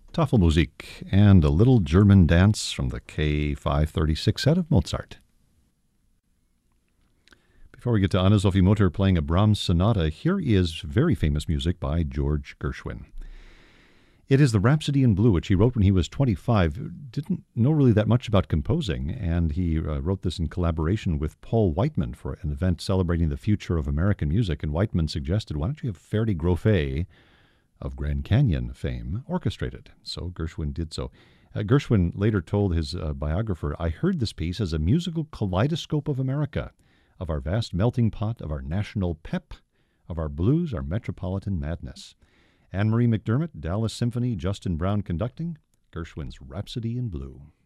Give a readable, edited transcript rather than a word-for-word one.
Tafelmusik and a little German dance from the K536 set of Mozart. Before we get to Anna-Sophie Mutter playing a Brahms sonata, here is very famous music by George Gershwin. It is the Rhapsody in Blue, which he wrote when he was 25. Didn't know really that much about composing, and he wrote this in collaboration with Paul Whiteman for an event celebrating the future of American music. And Whiteman suggested, why don't you have Ferdy Grofé of Grand Canyon fame orchestrate it? So Gershwin did so. Gershwin later told his biographer, I heard this piece as a musical kaleidoscope of America, of our vast melting pot, of our national pep, of our blues, our metropolitan madness. Anne-Marie McDermott, Dallas Symphony, Justin Brown conducting, Gershwin's Rhapsody in Blue.